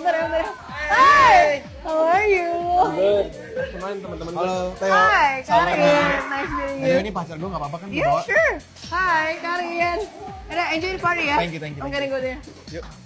Bentar ya. Hi, how are you? Kemarin teman-teman gue. Halo, Theo. Hi, Karin. Nice meeting you. Theo ini pacar gue nggak apa-apa kan? Yeah, sure. Hi, Karin. Enjoy the party ya. Thank you. I'm gonna go there. Yuk.